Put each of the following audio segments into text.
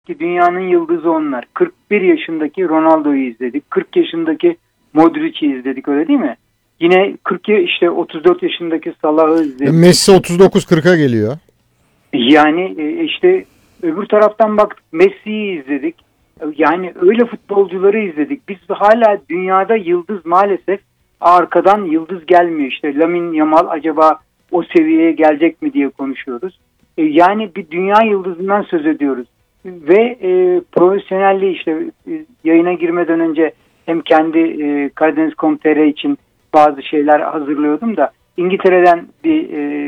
ki dünyanın yıldızı onlar. 41 yaşındaki Ronaldo'yu izledik. 40 yaşındaki Modric'i izledik, öyle değil mi? Yine 34 yaşındaki Salah'ı izledik. Messi 39-40'a geliyor. Yani işte öbür taraftan baktık, Messi'yi izledik. Yani öyle futbolcuları izledik. Biz hala dünyada yıldız maalesef arkadan yıldız gelmiyor. İşte Lamine Yamal acaba o seviyeye gelecek mi diye konuşuyoruz. Yani bir dünya yıldızından söz ediyoruz. Ve profesyonelliği işte yayına girmeden önce hem kendi Karadeniz.com.tr için bazı şeyler hazırlıyordum da İngiltere'den bir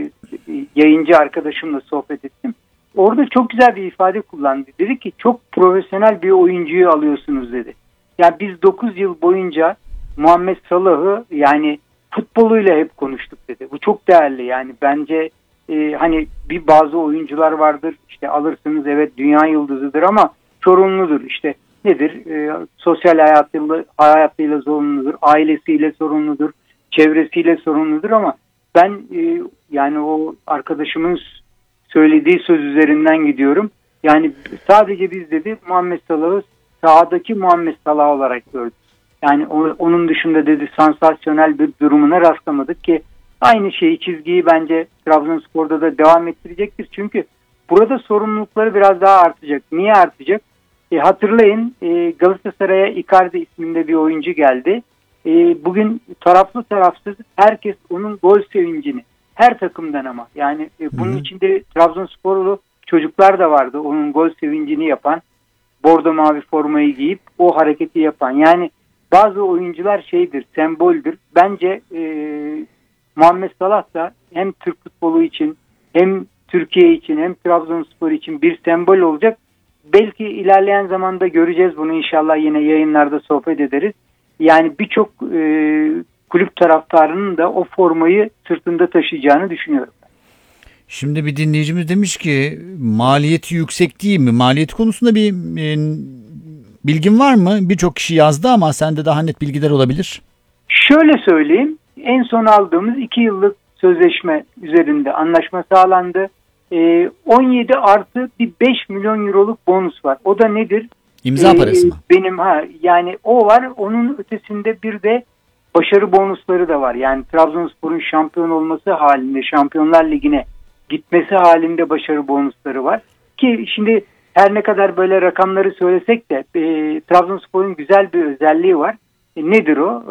yayıncı arkadaşımla sohbet ettim. Orada çok güzel bir ifade kullandı. Dedi ki çok profesyonel bir oyuncuyu alıyorsunuz dedi. Yani biz 9 yıl boyunca Muhammed Salah'ı yani futboluyla hep konuştuk dedi. Bu çok değerli yani bence hani bazı oyuncular vardır işte alırsınız evet dünya yıldızıdır ama sorumludur işte nedir? Sosyal hayatıyla sorumludur, ailesiyle sorumludur, çevresiyle sorumludur ama ben yani o arkadaşımın söylediği söz üzerinden gidiyorum. Yani sadece biz dedi Muhammed Salah'ı sahadaki Muhammed Salah olarak gördük. Yani onun dışında dedi sansasyonel bir durumuna rastlamadık ki aynı çizgiyi bence Trabzonspor'da da devam ettirecektir. Çünkü burada sorumlulukları biraz daha artacak. Niye artacak? Hatırlayın Galatasaray'a Icardi isminde bir oyuncu geldi. Bugün taraflı tarafsız herkes onun gol sevincini her takımdan ama yani bunun içinde Trabzonsporlu çocuklar da vardı. Onun gol sevincini yapan, bordo mavi formayı giyip o hareketi yapan. Yani bazı oyuncular semboldür. Bence Muhammed Salah da hem Türk futbolu için hem Türkiye için hem Trabzonspor için bir sembol olacak. Belki ilerleyen zamanda göreceğiz bunu, inşallah yine yayınlarda sohbet ederiz. Yani birçok kulüp taraftarının da o formayı sırtında taşıyacağını düşünüyorum. Şimdi bir dinleyicimiz demiş ki maliyeti yüksek değil mi? Maliyeti konusunda bir bilgin var mı? Birçok kişi yazdı ama sende daha net bilgiler olabilir. Şöyle söyleyeyim. En son aldığımız 2 yıllık sözleşme üzerinde anlaşma sağlandı. 17 artı bir 5 milyon euroluk bonus var. O da nedir? İmza parası mı? Yani o var. Onun ötesinde bir de başarı bonusları da var. Yani Trabzonspor'un şampiyon olması halinde, Şampiyonlar Ligi'ne gitmesi halinde başarı bonusları var. Ki şimdi her ne kadar böyle rakamları söylesek de Trabzonspor'un güzel bir özelliği var. Nedir o?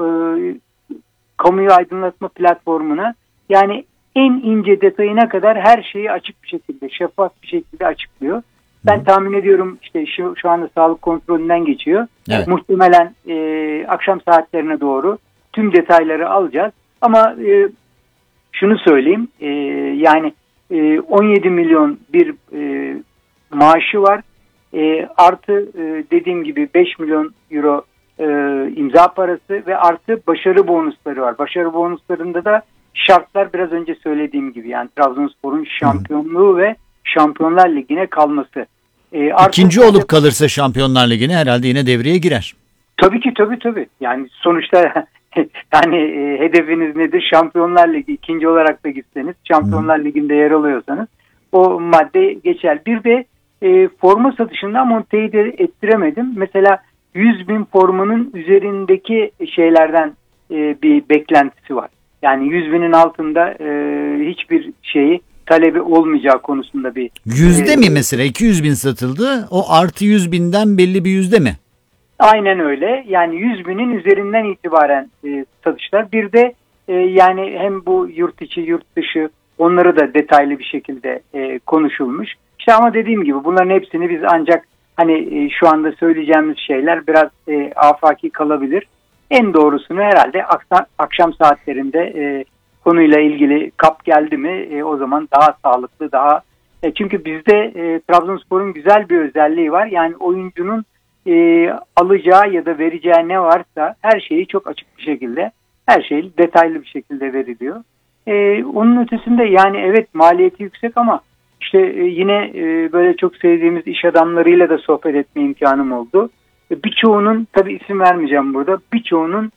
Kamuyu aydınlatma platformuna yani en ince detayına kadar her şeyi açık bir şekilde, şeffaf bir şekilde açıklıyor. Ben tahmin ediyorum işte şu anda sağlık kontrolünden geçiyor. Evet. Muhtemelen akşam saatlerine doğru tüm detayları alacağız. Ama şunu söyleyeyim yani 17 milyon bir maaşı var. Artı dediğim gibi 5 milyon euro imza parası ve artı başarı bonusları var. Başarı bonuslarında da şartlar biraz önce söylediğim gibi yani Trabzonspor'un şampiyonluğu ve Şampiyonlar Ligi'ne kalması. İkinci olup kalırsa Şampiyonlar Ligi'ne herhalde yine devreye girer. Tabii ki tabii. Yani sonuçta yani hedefiniz nedir? Şampiyonlar Ligi. İkinci olarak da gitseniz Şampiyonlar Ligi'nde yer alıyorsanız o madde geçer. Bir de forma satışında ama teyit ettiremedim. Mesela 100.000 formanın üzerindeki şeylerden bir beklentisi var. Yani 100.000'in altında hiçbir talebi olmayacağı konusunda bir... Yüzde mi mesela? 200.000 satıldı. O artı 100.000'den belli bir yüzde mi? Aynen öyle. Yani 100.000'in üzerinden itibaren satışlar. Bir de yani hem bu yurt içi yurt dışı onları da detaylı bir şekilde konuşulmuş. İşte ama dediğim gibi bunların hepsini biz ancak hani şu anda söyleyeceğimiz şeyler biraz afaki kalabilir. En doğrusunu herhalde akşam saatlerinde konuyla ilgili kap geldi mi o zaman daha sağlıklı daha çünkü bizde Trabzonspor'un güzel bir özelliği var. Yani oyuncunun alacağı ya da vereceği ne varsa her şeyi çok açık bir şekilde her şey detaylı bir şekilde veriliyor. Onun ötesinde yani evet maliyeti yüksek ama işte yine böyle çok sevdiğimiz iş adamlarıyla da sohbet etme imkanım oldu. Birçoğunun tabii isim vermeyeceğim burada birçoğunun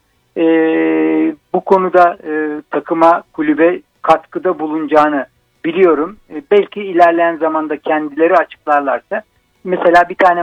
bu konuda takıma kulübe katkıda bulunacağını biliyorum. Belki ilerleyen zamanda kendileri açıklarlarsa mesela bir tane